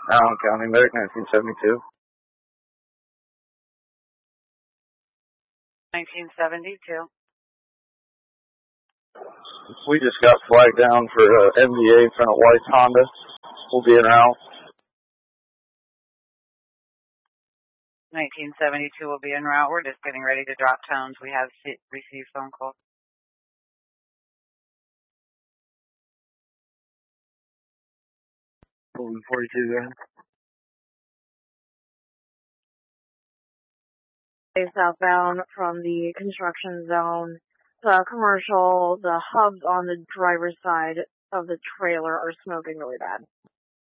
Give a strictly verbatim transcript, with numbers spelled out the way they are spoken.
Allen County Medic, nineteen seventy-two. nineteen seventy-two. We just got flagged down for uh, M D A in front of White's Honda. We'll be en route. nineteen seventy-two will be en route. We're just getting ready to drop tones. We have received phone call. forty-two then. Southbound from the construction zone. The commercial, the hubs on the driver's side of the trailer are smoking really bad.